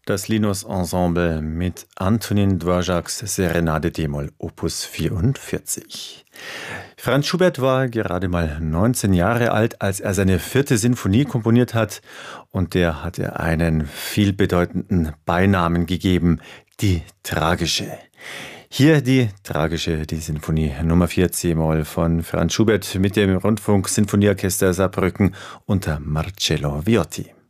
Das Linus Ensemble mit Antonin Dvořáks Serenade d-Moll Opus 44. Franz Schubert war gerade mal 19 Jahre alt, als er seine 4. Sinfonie komponiert hat, und der hat er einen vielbedeutenden Beinamen gegeben: die Tragische. Hier die Tragische, die Sinfonie Nummer 4 c-Moll von Franz Schubert mit dem Rundfunk-Sinfonieorchester Saarbrücken unter Marcello Viotti.